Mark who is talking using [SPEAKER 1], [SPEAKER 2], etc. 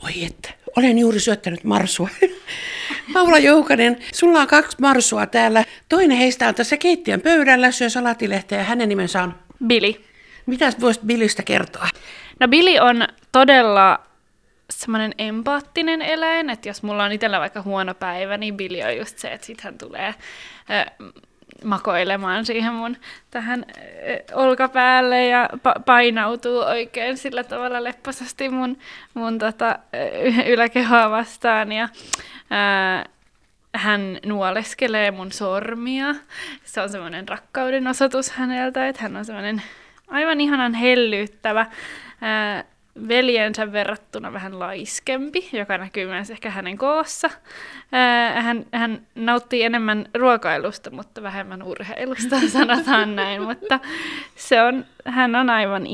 [SPEAKER 1] Oi että, olen juuri syöttänyt marsua. Paula Joukanen, sulla on 2 marsua täällä. Toinen heistä on tässä keittiön pöydällä, syö salatilehteä ja hänen nimensä on...
[SPEAKER 2] Billy.
[SPEAKER 1] Mitä voisit Billystä kertoa?
[SPEAKER 2] No Billy on todella semmoinen empaattinen eläin, että jos mulla on itsellä vaikka huono päivä, niin Billy on just se, että sit hän tulee makoilemaan siihen mun tähän olkapäälle ja painautuu oikein sillä tavalla lepposasti mun yläkehoa vastaan ja hän nuoleskelee mun sormia. Se on semmoinen rakkauden osoitus häneltä, että hän on semmoinen aivan ihanan hellyyttävä, veljensä verrattuna vähän laiskempi, joka näkyy myös ehkä hänen koossa. Hän nauttii enemmän ruokailusta, mutta vähemmän urheilusta, sanotaan näin, mutta hän on aivan